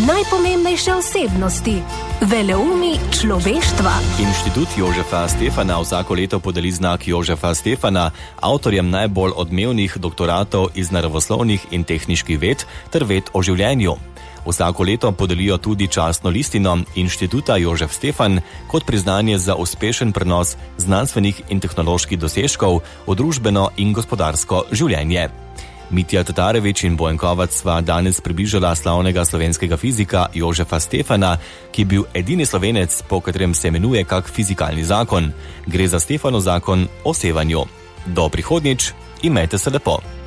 najpomembnejše osebnosti, veleumi človeštva. Inštitut Jožefa Stefana vsako leto podeli znak Jožefa Stefana avtorjem najbolj odmevnih doktoratov iz naravoslovnih in tehniških ved ter ved o življenju. Vsako leto podelijo tudi častno listino Inštituta Jožef Stefan kot priznanje za uspešen prenos znanstvenih in tehnoloških dosežkov v družbeno in gospodarsko življenje. Mitja Tatarević in Bojan Kovac sva danes približala slavnega slovenskega fizika Jožefa Stefana, ki je bil edini Slovenec, po katerem se imenuje kak fizikalni zakon. Gre za Stefanov zakon o sevanju. Do prihodnjič, imejte se lepo.